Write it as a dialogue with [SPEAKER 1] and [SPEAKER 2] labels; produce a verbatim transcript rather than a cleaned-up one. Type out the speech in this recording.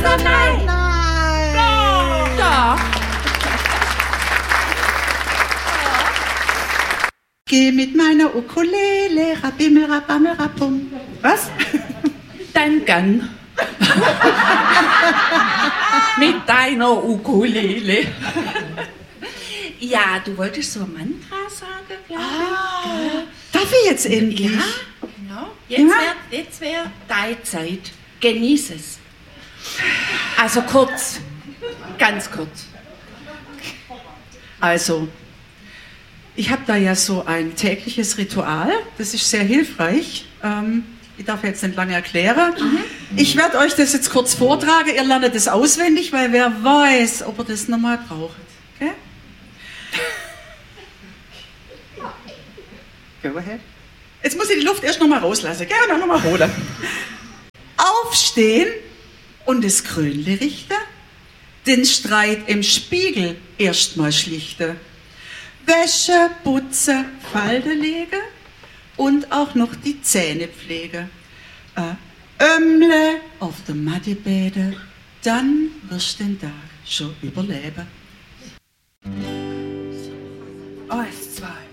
[SPEAKER 1] oder nein?
[SPEAKER 2] Nein!
[SPEAKER 1] Doch.
[SPEAKER 2] Geh mit meiner Ukulele, rabimmel, rabammel, rabum. Was?
[SPEAKER 1] Dein Gang. Mit deiner Ukulele. Ja, du wolltest so ein Mantra sagen, glaube ich.
[SPEAKER 2] Ah, darf ich jetzt endlich?
[SPEAKER 1] Ja, genau. Jetzt
[SPEAKER 2] Ja.
[SPEAKER 1] wäre jetzt wär deine Zeit. Genieß es. Also kurz. Ganz kurz.
[SPEAKER 2] Also, ich habe da ja so ein tägliches Ritual, das ist sehr hilfreich. Ähm, ich darf jetzt nicht lange erklären. Mhm. Ich werde euch das jetzt kurz vortragen, ihr lernt das auswendig, weil wer weiß, ob ihr das nochmal braucht. Okay? Go ahead. Jetzt muss ich die Luft erst nochmal rauslassen, gell? Und dann nochmal holen. Aufstehen und das Krönle richten, den Streit im Spiegel erstmal schlichten, Wäsche, Putze, Falde legen und auch noch die Zähne pflegen. Äh, Ömle auf der Matte bäden, dann wirst du den Tag schon überleben. Eins, zwei.